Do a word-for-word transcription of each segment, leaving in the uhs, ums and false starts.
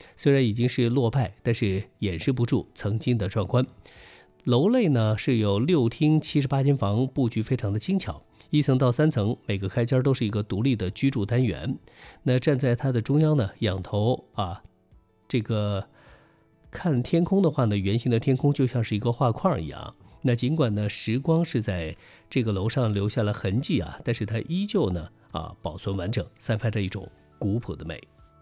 虽然已经是落败，但是掩饰不住曾经的壮观。楼内呢是有六厅七十八间房，布局非常的精巧，一层到三层，每个开间都是一个独立的居住单元。那站在它的中央呢，仰头啊，这个看天空的话呢，圆形的天空就像是一个画框一样。那尽管呢时光是在这个楼上留下了痕迹啊，但是它依旧呢啊保存完整，散发着一种古朴的美。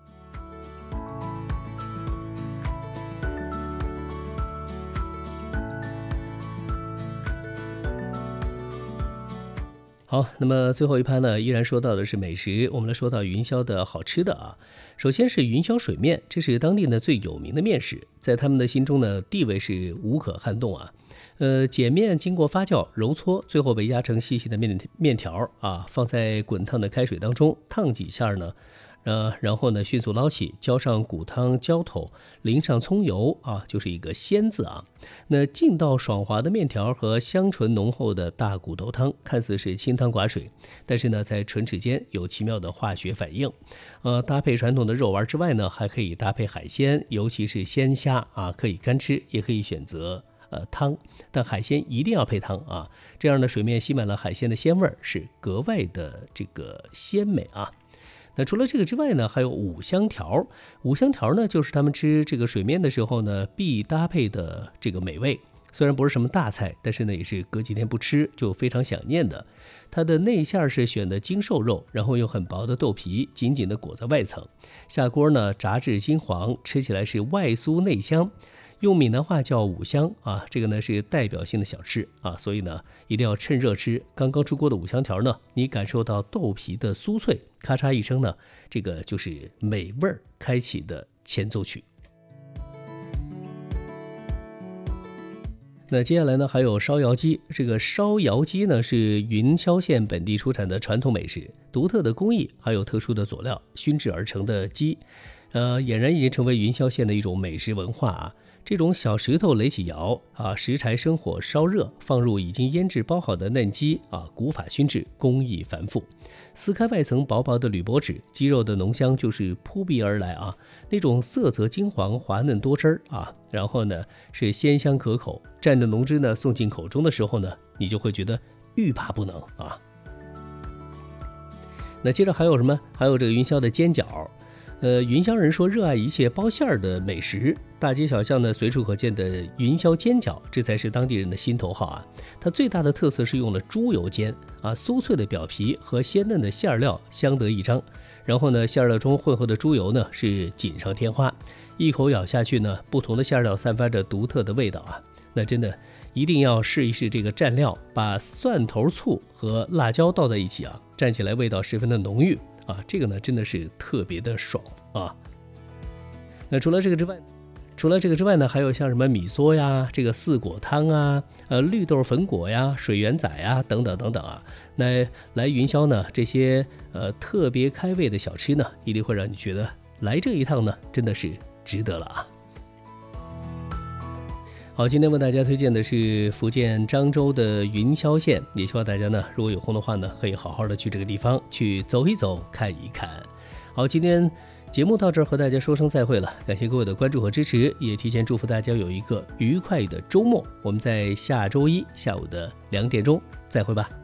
好，那么最后一趴呢，依然说到的是美食，我们来说到云霄的好吃的啊。首先是云霄水面，这是当地呢最有名的面食，在他们的心中呢地位是无可撼动啊。呃，碱面经过发酵揉搓，最后被压成细细的面面条啊，放在滚烫的开水当中烫几下呢，呃，然后呢迅速捞起，浇上骨汤浇头，淋上葱油啊，就是一个鲜字啊。那劲道爽滑的面条和香醇浓厚的大骨头汤，看似是清汤寡水，但是呢在唇齿间有奇妙的化学反应。呃，搭配传统的肉丸之外呢，还可以搭配海鲜，尤其是鲜虾啊，可以干吃，也可以选择呃，汤，但海鲜一定要配汤啊，这样的水面吸满了海鲜的鲜味，是格外的这个鲜美啊。那除了这个之外呢，还有五香条。五香条呢，就是他们吃这个水面的时候呢必搭配的这个美味。虽然不是什么大菜，但是呢也是隔几天不吃就非常想念的。它的内馅是选的精瘦肉，然后用很薄的豆皮紧紧的裹在外层，下锅呢炸至金黄，吃起来是外酥内香。用闽南话叫五香啊，这个呢是代表性的小吃啊，所以呢一定要趁热吃。刚刚出锅的五香条呢，你感受到豆皮的酥脆，咔嚓一声呢，这个就是美味开启的前奏曲。那接下来呢，还有烧窑鸡。这个烧窑鸡呢，是云霄县本地出产的传统美食，独特的工艺还有特殊的佐料熏制而成的鸡，呃，俨然已经成为云霄县的一种美食文化啊。这种小石头垒起窑啊，石柴生火烧热，放入已经腌制包好的嫩鸡啊，古法熏制，工艺繁复。撕开外层薄薄的铝箔纸，鸡肉的浓香就是扑鼻而来啊，那种色泽金黄、滑嫩多汁啊，然后呢是鲜香可口，蘸着浓汁呢送进口中的时候呢，你就会觉得欲罢不能啊。那接着还有什么？还有这个云霄的煎饺。呃，云霄人说热爱一切包馅儿的美食，大街小巷呢随处可见的云霄煎饺，这才是当地人的心头好啊。它最大的特色是用了猪油煎啊，酥脆的表皮和鲜嫩的馅料相得益彰。然后呢，馅料中混合的猪油呢是锦上添花，一口咬下去呢，不同的馅料散发着独特的味道啊。那真的一定要试一试这个蘸料，把蒜头、醋和辣椒倒在一起啊，蘸起来味道十分的浓郁。啊，这个呢真的是特别的爽啊！那除了这个之外，除了这个之外呢，还有像什么米梭呀、这个四果汤啊、呃绿豆粉果呀、水圆仔呀等等等等啊。那来云霄呢，这些呃特别开胃的小吃呢，一定会让你觉得来这一趟呢真的是值得了啊！好，今天为大家推荐的是福建漳州的云霄县，也希望大家呢，如果有空的话呢，可以好好的去这个地方去走一走、看一看。好，今天节目到这儿和大家说声再会了，感谢各位的关注和支持，也提前祝福大家有一个愉快的周末。我们在下周一下午的两点钟再会吧。